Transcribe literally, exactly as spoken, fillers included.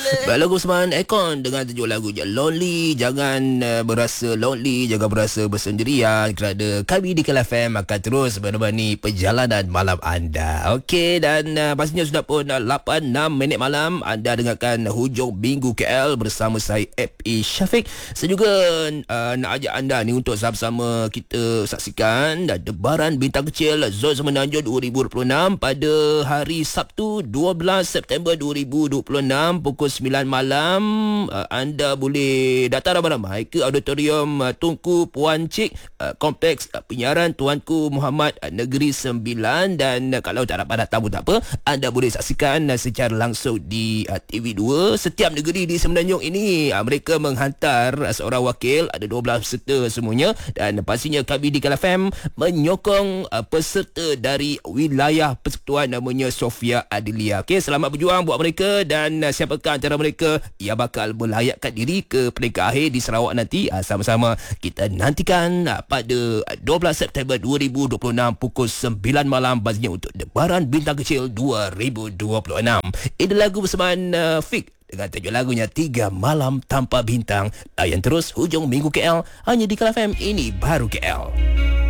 Lagu Usman Ekon dengan tajuk lagunya Lonely. Jangan uh, berasa lonely, jangan berasa bersendirian, kerana kami di K L F M akan terus menemani perjalanan malam anda. Okey, dan uh, pastinya sudah pun uh, lapan enam minit malam anda dengarkan Hujung Minggu K L bersama saya F E Syafiq. Saya juga uh, nak ajak anda ni untuk sama-sama kita saksikan uh, debaran bintang kecil Zon Semenanjung dua ribu dua puluh enam pada hari Sabtu dua belas September dua ribu dua puluh enam pukul sembilan malam. uh, anda boleh datang ramai-ramai ke auditorium uh, Tunku Puan Cik, uh, kompleks uh, penyiaran Tuanku Muhammad uh, Negeri Sembilan. Dan uh, kalau tak dapat datang pun tak apa, anda boleh saksikan uh, secara langsung di uh, T V dua. Setiap negeri di Semenanjung ini uh, mereka menghantar uh, seorang wakil, ada dua belas peserta semuanya, dan uh, pastinya kami di K L F M menyokong uh, peserta dari wilayah persekutuan namanya Sofia Adilia. Okey, selamat berjuang buat mereka, dan uh, siapakah antara mereka yang bakal melayakkan diri ke peringkat akhir di Sarawak nanti. uh, Sama-sama kita nantikan uh, pada dua belas September dua ribu dua puluh enam pukul sembilan malam pastinya untuk debaran bintang kecil dua ribu dua puluh enam. Ini lagu bersamaan uh, Fik dengan tajuk lagunya Tiga Malam Tanpa Bintang. Layan terus Hujung Minggu K L hanya di K L F M. Ini baru K L.